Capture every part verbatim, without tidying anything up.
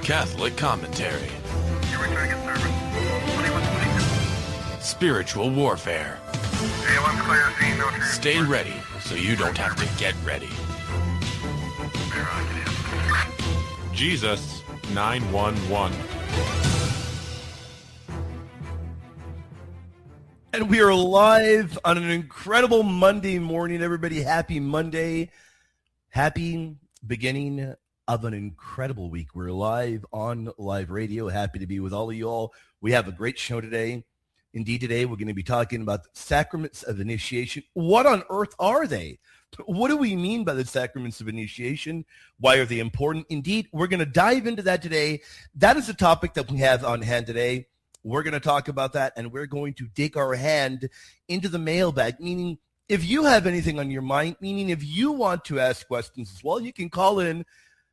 Catholic commentary. Spiritual warfare. Stay ready so you don't have to get ready. Jesus nine one one. And we are live on an incredible Monday morning, everybody. Happy Monday. Happy beginning of an incredible week. We're live on live radio. Happy to be with all of you all. We have a great show today. Indeed, today we're going to be talking about the sacraments of initiation. What on earth are they? What do we mean by the sacraments of initiation? Why are they important? Indeed, we're going to dive into that today. That is the topic that we have on hand today. We're going to talk about that, and we're going to dig our hand into the mailbag, meaning if you have anything on your mind, meaning if you want to ask questions as well, you can call in.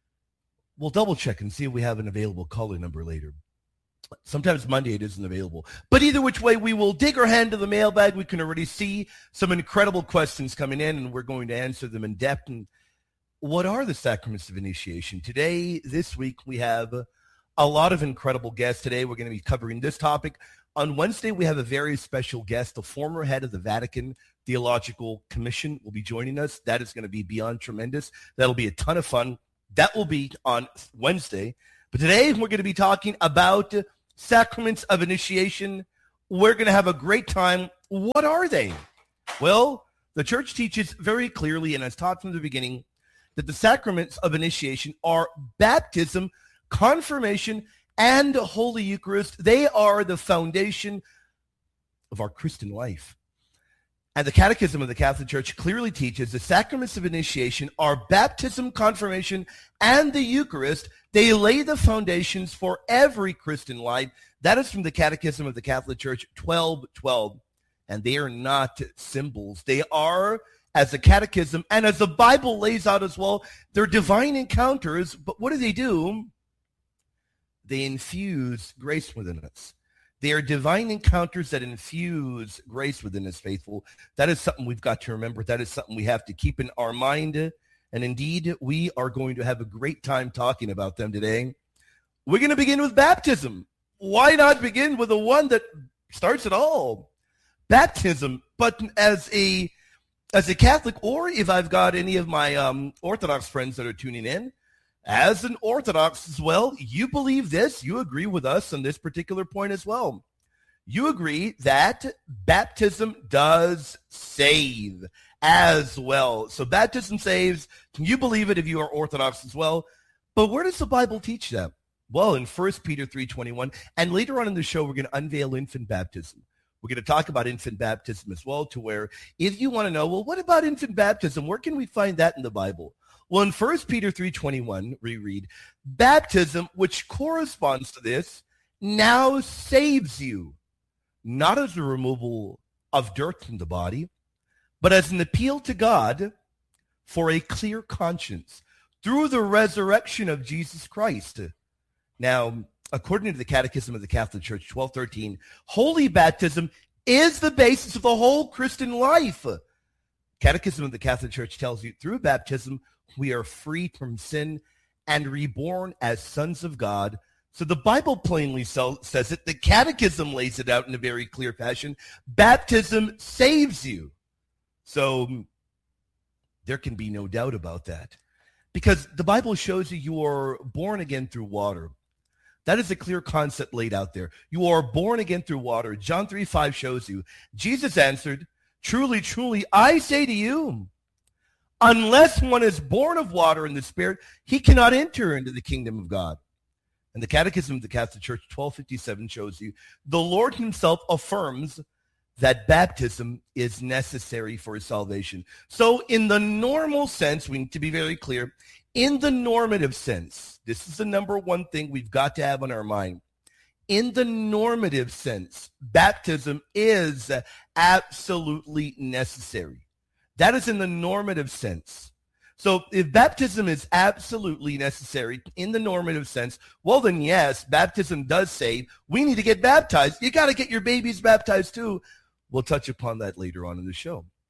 We'll double check and see if we have an available caller number later. Sometimes Monday it isn't available. But either which way, we will dig our hand to the mailbag. We can already see some incredible questions coming in, and we're going to answer them in depth. And what are the sacraments of initiation? Today, this week, we have a lot of incredible guests. Today, we're going to be covering this topic. On Wednesday, we have a very special guest. The former head of the Vatican Theological Commission will be joining us. That is going to be beyond tremendous. That'll be a ton of fun. That will be on Wednesday. But today, we're going to be talking about sacraments of initiation. We're going to have a great time. What are they? Well, the church teaches very clearly, and as taught from the beginning, that the sacraments of initiation are baptism, confirmation, and Holy Eucharist. They are the foundation of our Christian life. And the Catechism of the Catholic Church clearly teaches the sacraments of initiation are baptism, confirmation, and the Eucharist. They lay the foundations for every Christian life. That is from the Catechism of the Catholic Church twelve twelve. And they are not symbols. They are, as the Catechism and as the Bible lays out as well, they're divine encounters. But what do they do? They infuse grace within us. They are divine encounters that infuse grace within us, faithful. That is something we've got to remember. That is something we have to keep in our mind. And indeed, we are going to have a great time talking about them today. We're going to begin with baptism. Why not begin with the one that starts it all? Baptism. But as a as a Catholic, or if I've got any of my um, Orthodox friends that are tuning in, as an Orthodox as well, you believe this. You agree with us on this particular point as well. You agree that baptism does save as well. So baptism saves. Can you believe it if you are Orthodox as well? But where does the Bible teach that? Well, in First Peter three twenty-one, and later on in the show, we're going to unveil infant baptism. We're going to talk about infant baptism as well, to where if you want to know, well, what about infant baptism? Where can we find that in the Bible? Well, in First Peter three twenty-one, we read, baptism, which corresponds to this, now saves you, not as a removal of dirt from the body, but as an appeal to God for a clear conscience through the resurrection of Jesus Christ. Now, according to the Catechism of the Catholic Church, twelve thirteen, holy baptism is the basis of the whole Christian life. Catechism of the Catholic Church tells you through baptism, we are freed from sin and reborn as sons of God. So the Bible plainly so, says it. The Catechism lays it out in a very clear fashion. Baptism saves you. So there can be no doubt about that. Because the Bible shows you you are born again through water. That is a clear concept laid out there. You are born again through water. John three five shows you. Jesus answered, truly, truly, I say to you, unless one is born of water and the Spirit, he cannot enter into the kingdom of God. And the Catechism of the Catholic Church, twelve fifty-seven, shows you the Lord himself affirms that baptism is necessary for salvation. So in the normal sense, we need to be very clear, in the normative sense, this is the number one thing we've got to have on our mind. In the normative sense, baptism is absolutely necessary. That is in the normative sense. So if baptism is absolutely necessary in the normative sense, well then yes, baptism does save. We need to get baptized. You got to get your babies baptized too. We'll touch upon that later on in the show.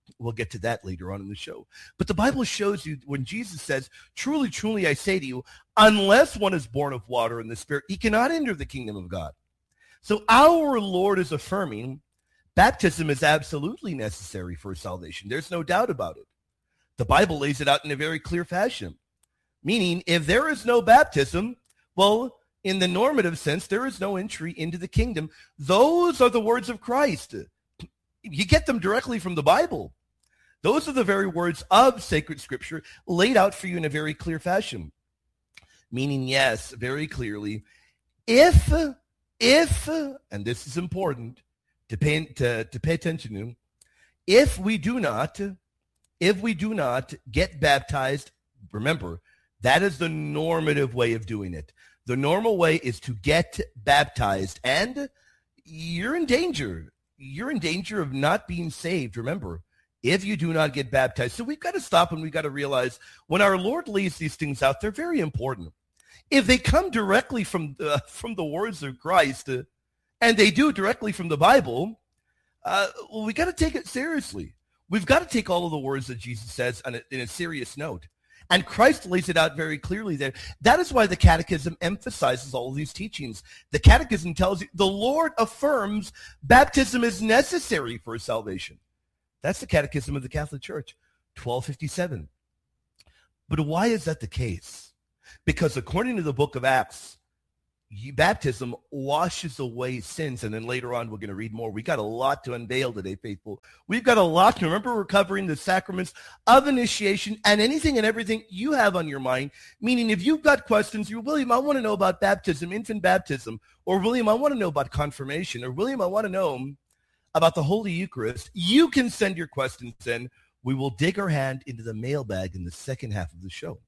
We'll get to that later on in the show. But the Bible shows you when Jesus says, truly, truly, I say to you, unless one is born of water and the Spirit, he cannot enter the kingdom of God. So our Lord is affirming baptism is absolutely necessary for salvation. There's no doubt about it. The Bible lays it out in a very clear fashion, meaning if there is no baptism, well, in the normative sense, there is no entry into the kingdom. Those are the words of Christ. You get them directly from the Bible. Those are the very words of sacred scripture laid out for you in a very clear fashion. Meaning, yes, very clearly, if, if, and this is important to pay, to, to pay attention to, if we do not, if we do not get baptized, remember, that is the normative way of doing it. The normal way is to get baptized, and you're in danger. You're in danger of not being saved, remember, if you do not get baptized. So we've got to stop and we've got to realize when our Lord lays these things out, they're very important. If they come directly from the, from the words of Christ, uh, and they do directly from the Bible, uh, well, we got to take it seriously. We've got to take all of the words that Jesus says on a, in a serious note. And Christ lays it out very clearly there. That is why the Catechism emphasizes all of these teachings. The Catechism tells you the Lord affirms baptism is necessary for salvation. That's the Catechism of the Catholic Church, twelve fifty-seven. But why is that the case? Because according to the book of Acts, baptism washes away sins. And then later on, we're going to read more. We got a lot to unveil today, faithful. We've got a lot to remember. We're covering the sacraments of initiation and anything and everything you have on your mind. Meaning if you've got questions, you, William, I want to know about baptism, infant baptism, or William, I want to know about confirmation, or William, I want to know about the Holy Eucharist, you can send your questions in. We will dig our hand into the mailbag in the second half of the show.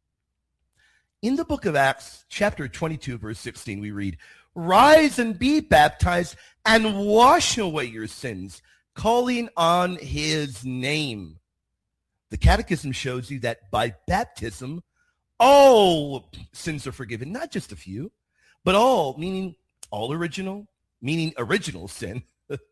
In the book of Acts, chapter twenty-two, verse sixteen, we read, rise and be baptized and wash away your sins, calling on his name. The Catechism shows you that by baptism, all sins are forgiven, not just a few, but all, meaning all original, meaning original sin.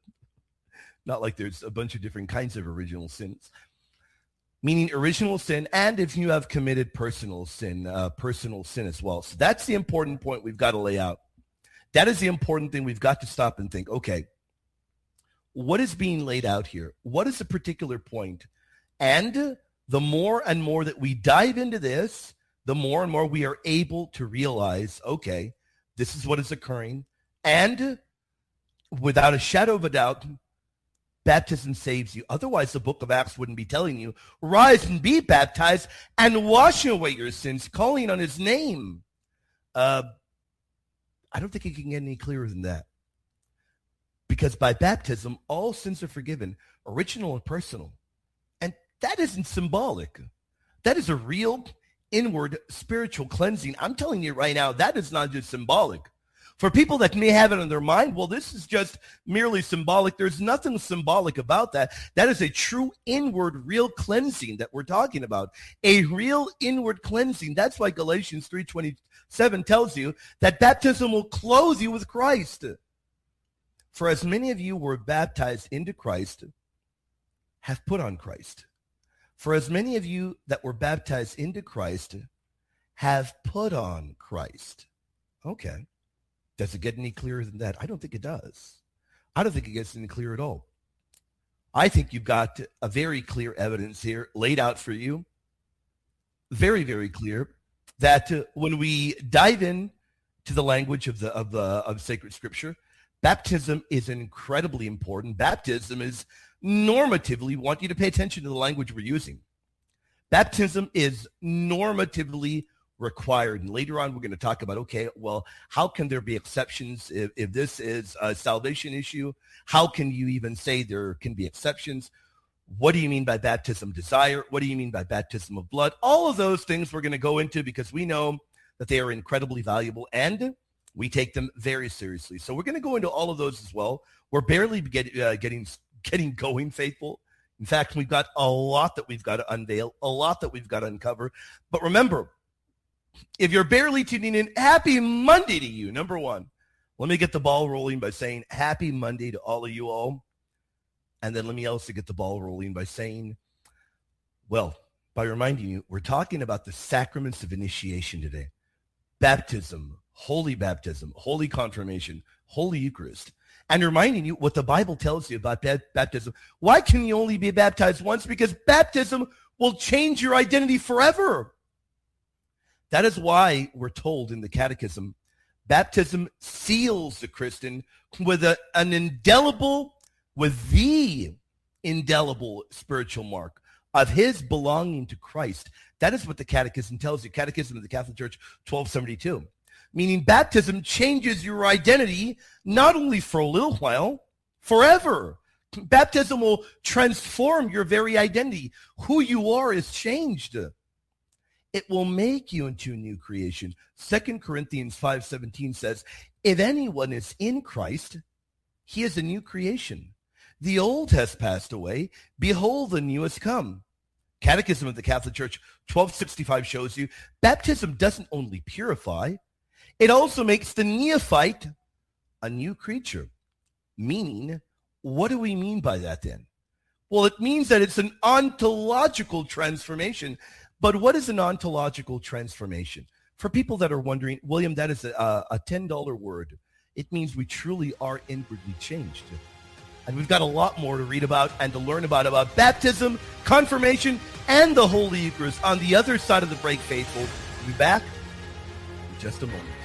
Not like there's a bunch of different kinds of original sins. Meaning original sin, and if you have committed personal sin, uh, personal sin as well. So that's the important point we've got to lay out. That is the important thing we've got to stop and think, okay, what is being laid out here? What is the particular point? And the more and more that we dive into this, the more and more we are able to realize, okay, this is what is occurring. And without a shadow of a doubt, baptism saves you. Otherwise, the book of Acts wouldn't be telling you, rise and be baptized and wash away your sins, calling on his name. Uh, I don't think it can get any clearer than that. Because by baptism, all sins are forgiven, original and personal. And that isn't symbolic. That is a real inward spiritual cleansing. I'm telling you right now, that is not just symbolic. For people that may have it in their mind, well, this is just merely symbolic. There's nothing symbolic about that. That is a true inward, real cleansing that we're talking about. A real inward cleansing. That's why Galatians three twenty-seven tells you that baptism will clothe you with Christ. For as many of you were baptized into Christ, have put on Christ. For as many of you that were baptized into Christ, have put on Christ. Okay. Does it get any clearer than that? I don't think it does. I don't think it gets any clearer at all. I think you've got a very clear evidence here laid out for you. Very, very clear that uh, when we dive in to the language of the of the of sacred scripture, baptism is incredibly important. Baptism is normatively, want you to pay attention to the language we're using. Baptism is normatively required. And later on, we're going to talk about, okay, well, how can there be exceptions if, if this is a salvation issue? How can you even say there can be exceptions? What do you mean by baptism desire? What do you mean by baptism of blood? All of those things we're going to go into because we know that they are incredibly valuable and we take them very seriously. So we're going to go into all of those as well. We're barely get, uh, getting getting going, faithful. In fact, we've got a lot that we've got to unveil, a lot that we've got to uncover. But remember, if you're barely tuning in, happy Monday to you, number one. Let me get the ball rolling by saying happy Monday to all of you all. And then let me also get the ball rolling by saying, well, by reminding you, we're talking about the sacraments of initiation today. Baptism, holy baptism, holy confirmation, holy Eucharist. And reminding you what the Bible tells you about baptism. Why can you only be baptized once? Because baptism will change your identity forever. That is why we're told in the Catechism, baptism seals the Christian with a, an indelible, with the indelible spiritual mark of his belonging to Christ. That is what the Catechism tells you. Catechism of the Catholic Church, twelve seventy-two. Meaning baptism changes your identity not only for a little while, forever. Baptism will transform your very identity. Who you are is changed. It will make you into a new creation. Second Corinthians five seventeen says, if anyone is in Christ, he is a new creation. The old has passed away. Behold, the new has come. Catechism of the Catholic Church, twelve sixty-five shows you baptism doesn't only purify, it also makes the neophyte a new creature. Meaning, what do we mean by that then? Well, it means that it's an ontological transformation. But what is an ontological transformation? For people that are wondering, William, that is a, a ten dollar word. It means we truly are inwardly changed. And we've got a lot more to read about and to learn about, about baptism, confirmation, and the Holy Eucharist on the other side of the break, faithful. We'll be back in just a moment.